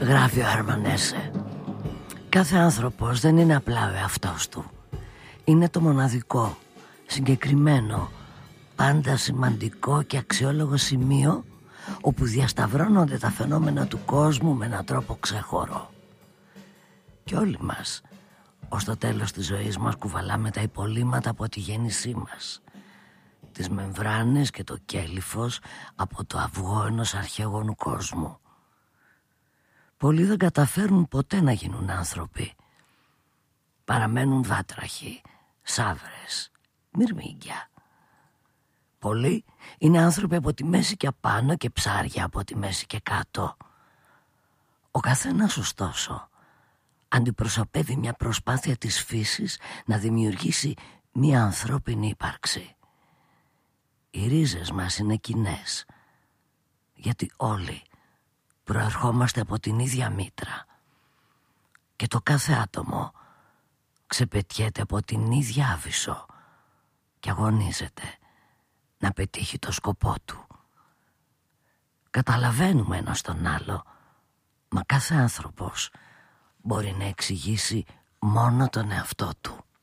Γράφει ο Αρμανέσε. Κάθε άνθρωπος δεν είναι απλά ο εαυτός του. Είναι το μοναδικό, συγκεκριμένο, πάντα σημαντικό και αξιόλογο σημείο όπου διασταυρώνονται τα φαινόμενα του κόσμου με έναν τρόπο ξέχωρο. Και όλοι μας, ως το τέλος της ζωής μας, κουβαλάμε τα υπολείμματα από τη γέννησή μας, τις μεμβράνες και το κέλυφος από το αυγό ενός αρχαίγονου κόσμου. Πολλοί δεν καταφέρουν ποτέ να γίνουν άνθρωποι. Παραμένουν βάτραχοι, σαύρες, μυρμήγκια. Πολλοί είναι άνθρωποι από τη μέση και απάνω και ψάρια από τη μέση και κάτω. Ο καθένας ωστόσο αντιπροσωπεύει μια προσπάθεια της φύσης να δημιουργήσει μια ανθρώπινη ύπαρξη. Οι ρίζες μας είναι κοινές, γιατί όλοι προερχόμαστε από την ίδια μήτρα και το κάθε άτομο ξεπετιέται από την ίδια άβυσσο και αγωνίζεται να πετύχει το σκοπό του. Καταλαβαίνουμε ένας τον άλλο, μα κάθε άνθρωπος μπορεί να εξηγήσει μόνο τον εαυτό του.